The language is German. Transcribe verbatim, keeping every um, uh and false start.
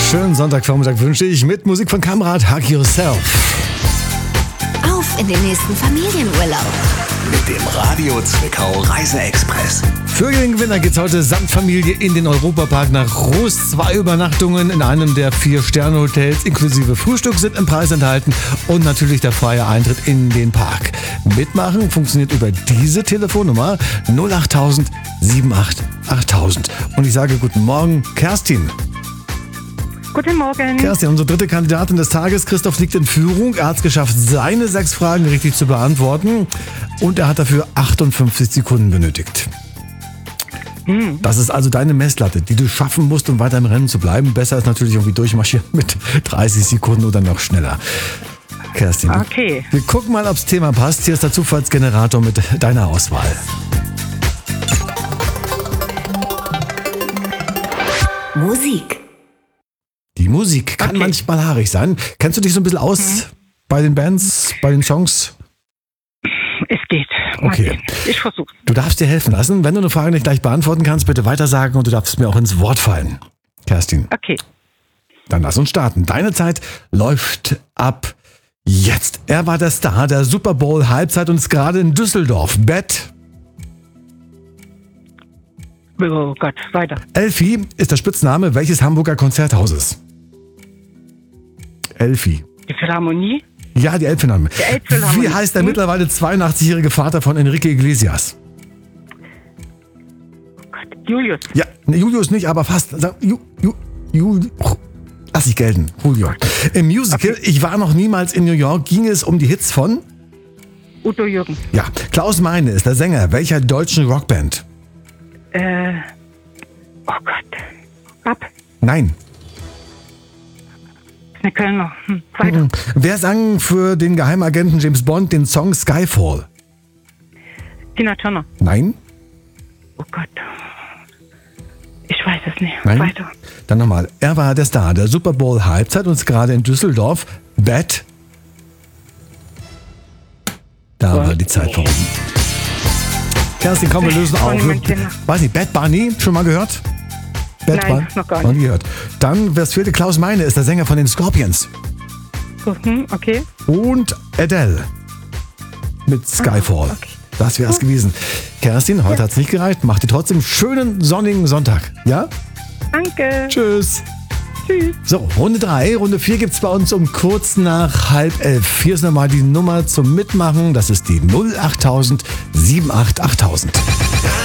Schönen Sonntagvormittag wünsche ich mit Musik von Kamrat Hug Yourself. Auf in den nächsten Familienurlaub. Mit dem Radio Zwickau Reise-Express. Für den Gewinner geht's heute samt Familie in den Europapark nach Rust. Zwei Übernachtungen in einem der Vier-Sterne-Hotels inklusive Frühstück sind im Preis enthalten und natürlich der freie Eintritt in den Park. Mitmachen funktioniert über diese Telefonnummer null acht tausend sieben acht achttausend. Und ich sage guten Morgen, Kerstin. Guten Morgen. Kerstin, unsere dritte Kandidatin des Tages. Christoph liegt in Führung. Er hat es geschafft, seine sechs Fragen richtig zu beantworten. Und er hat dafür achtundfünfzig Sekunden benötigt. Hm. Das ist also deine Messlatte, die du schaffen musst, um weiter im Rennen zu bleiben. Besser ist natürlich irgendwie durchmarschieren mit dreißig Sekunden oder noch schneller. Kerstin, Okay. wir gucken mal, ob das Thema passt. Hier ist der Zufallsgenerator mit deiner Auswahl. Musik. Die Musik kann Okay. manchmal haarig sein. Kennst du dich so ein bisschen aus Mhm. bei den Bands, bei den Songs? Es geht. Mal Okay. sehen. Ich versuche. Du darfst dir helfen lassen. Wenn du eine Frage nicht gleich beantworten kannst, bitte weitersagen und du darfst mir auch ins Wort fallen. Kerstin, Okay. dann lass uns starten. Deine Zeit läuft ab jetzt. Er war der Star der Super Bowl Halbzeit und ist gerade in Düsseldorf. Bett. Oh Gott, weiter. Elfi ist der Spitzname welches Hamburger Konzerthauses? Elfi. Die Philharmonie. Ja, die Elbphilharmonie. Die Elbphilharmonie. Wie heißt der Hm? mittlerweile zweiundachtzig-jährige Vater von Enrique Iglesias? Gott, Julius. Ja, ne, Julius nicht, aber fast. Sag, Ju, Ju, Ju, lass ich gelten. Julio. Im Musical Okay. Ich war noch niemals in New York ging es um die Hits von... Udo Jürgen. Ja, Klaus Meine ist der Sänger welcher deutschen Rockband? Äh. Oh Gott. Ab. Nein. Ist eine Kölner. Hm. Weiter. Mhm. Wer sang für den Geheimagenten James Bond den Song Skyfall? Tina Turner. Nein? Oh Gott. Ich weiß es nicht. Nein? Weiter. Dann nochmal. Er war der Star der Super Bowl Halbzeit und ist gerade in Düsseldorf. Bad. Da war die Zeit vorbei. Kerstin, komm, wir lösen auf. Bonnie Montana. Weiß nicht, Bad Bunny, schon mal gehört? Bad Nein, Bunny? noch gar Noch nicht. nie gehört. Dann, was fehlte? Klaus Meine ist der Sänger von den Scorpions. So, hm, okay. Und Adele mit Skyfall. okay. Das wäre es gewesen. Kerstin, heute hat's nicht gereicht. Macht dir trotzdem schönen sonnigen Sonntag. Ja? Danke. Tschüss. Tschüss. So, Runde drei. Runde vier gibt's bei uns um kurz nach halb elf. Hier ist nochmal die Nummer zum Mitmachen. Das ist die null acht tausend sieben acht achttausend.